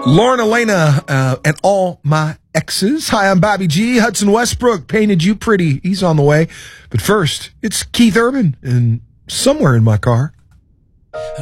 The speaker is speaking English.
Lauren Elena and all my exes. Hi, I'm Bobby G. Hudson Westbrook painted you pretty. He's on the way. But first, it's Keith Urban and Somewhere in My Car.